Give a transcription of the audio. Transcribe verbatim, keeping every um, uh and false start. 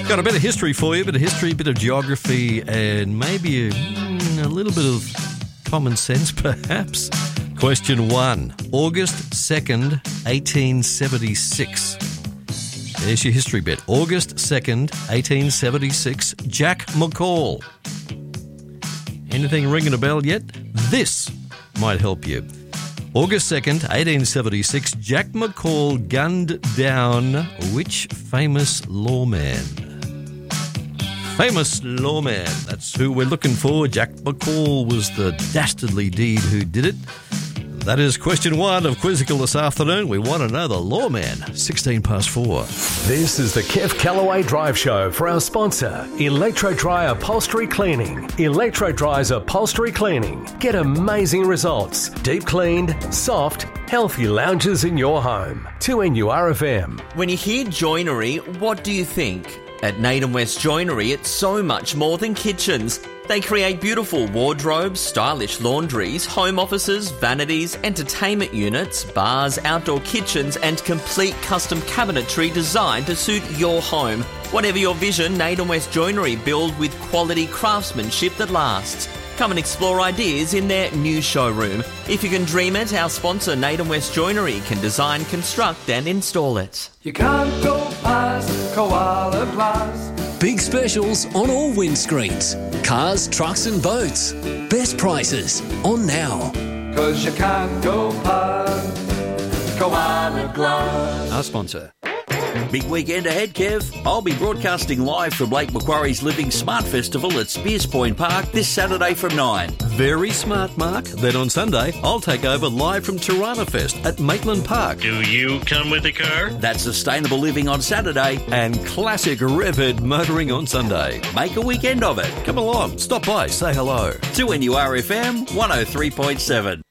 Got a bit of history for you, a bit of history, a bit of geography, and maybe a, mm, a little bit of common sense, perhaps. Question one. August second, eighteen seventy-six. There's your history bit. August second, eighteen seventy-six. Jack McCall. Anything ringing a bell yet? This might help you. August second, eighteen seventy-six, Jack McCall gunned down which famous lawman? Famous lawman. That's who we're looking for. Jack McCall was the dastardly deed who did it. That is question one of Quizzical this afternoon. We want to know the lawman. sixteen past four. This is the Kev Callaway Drive Show for our sponsor, Electro Dry Upholstery Cleaning. Electro Dry's Upholstery Cleaning. Get amazing results. Deep cleaned, soft, healthy lounges in your home. two N U R F M. When you hear joinery, what do you think? At Naden West Joinery, it's so much more than kitchens. They create beautiful wardrobes, stylish laundries, home offices, vanities, entertainment units, bars, outdoor kitchens, and complete custom cabinetry designed to suit your home. Whatever your vision, Naden West Joinery build with quality craftsmanship that lasts. Come and explore ideas in their new showroom. If you can dream it, our sponsor Naden West Joinery can design, construct and install it. You can't go past Koala Glass. Big specials on all windscreens. Cars, trucks and boats. Best prices on now. Cause you can't go past Koala Glass. Our sponsor. Big weekend ahead, Kev. I'll be broadcasting live from Lake Macquarie's Living Smart Festival at Spears Point Park this Saturday from nine. Very smart, Mark. Then on Sunday, I'll take over live from Tirana Fest at Maitland Park. Do you come with a car? That's Sustainable Living on Saturday. And classic Revhead motoring on Sunday. Make a weekend of it. Come along, stop by, say hello. two N U R F M one oh three point seven.